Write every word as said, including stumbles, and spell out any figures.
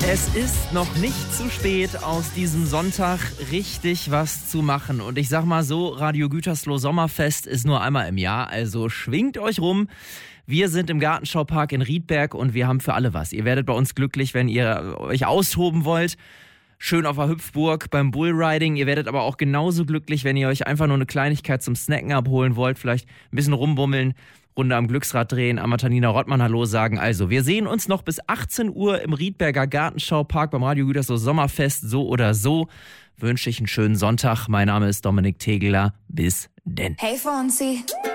Es ist noch nicht zu spät, aus diesem Sonntag richtig was zu machen. Und ich sag mal so, Radio Gütersloh Sommerfest ist nur einmal im Jahr, also schwingt euch rum. Wir sind im Gartenschaupark in Riedberg und wir haben für alle was. Ihr werdet bei uns glücklich, wenn ihr euch austoben wollt. Schön auf der Hüpfburg beim Bullriding. Ihr werdet aber auch genauso glücklich, wenn ihr euch einfach nur eine Kleinigkeit zum Snacken abholen wollt. Vielleicht ein bisschen rumbummeln, Runde am Glücksrad drehen, Ammertanina Rottmann Hallo sagen. Also, wir sehen uns noch bis achtzehn Uhr im Riedberger Gartenschaupark beim Radio Gütersloh Sommerfest. So oder so wünsche ich einen schönen Sonntag. Mein Name ist Dominik Tegeler. Bis denn. Hey Fonzie.